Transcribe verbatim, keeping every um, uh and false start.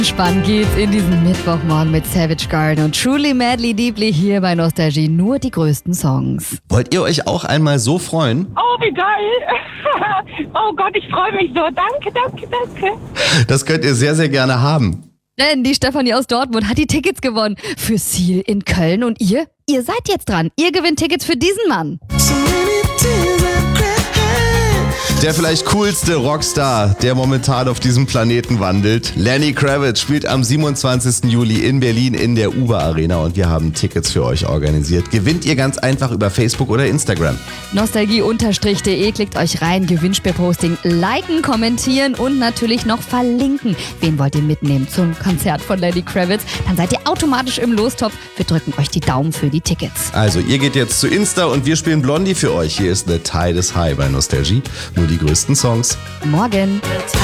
Spannend geht's in diesem Mittwochmorgen mit Savage Garden und Truly Madly Deeply hier bei Nostalgie. Nur die größten Songs. Wollt ihr euch auch einmal so freuen? Oh, wie geil. Oh Gott, ich freue mich so. Danke, danke, danke. Das könnt ihr sehr, sehr gerne haben. Denn die Stefanie aus Dortmund hat die Tickets gewonnen für Seal in Köln. Und ihr? Ihr seid jetzt dran. Ihr gewinnt Tickets für diesen Mann. Der vielleicht coolste Rockstar, der momentan auf diesem Planeten wandelt. Lenny Kravitz spielt am siebenundzwanzigsten Juli in Berlin in der U B A Arena und wir haben Tickets für euch organisiert. Gewinnt ihr ganz einfach über Facebook oder Instagram. Nostalgie-de, klickt euch rein, Gewinnspielposting liken, kommentieren und natürlich noch verlinken. Wen wollt ihr mitnehmen zum Konzert von Lenny Kravitz? Dann seid ihr automatisch im Lostopf. Wir drücken euch die Daumen für die Tickets. Also ihr geht jetzt zu Insta und wir spielen Blondie für euch. Hier ist The Tide is High bei Nostalgie. Nur die größten Songs. Morgen.